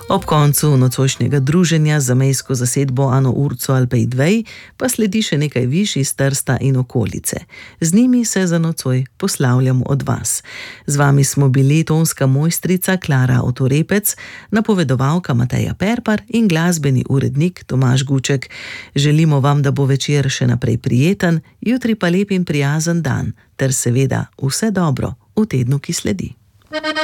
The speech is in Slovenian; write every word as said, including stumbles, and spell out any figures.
Ob koncu nocojšnjega druženja z zamejsko zasedbo Ano Urco Alpeidvej pa sledi še nekaj viš iz Trsta in okolice. Z njimi se za nocoj poslavljam od vas. Z vami smo bili tonska mojstrica Klara Otorepec, napovedovalka Mateja Perpar in glasbeni urednik Tomaž Guček. Želimo vam, da bo večer še naprej prijeten, jutri pa lep in prijazen dan, ter seveda vse dobro v tednu, ki sledi.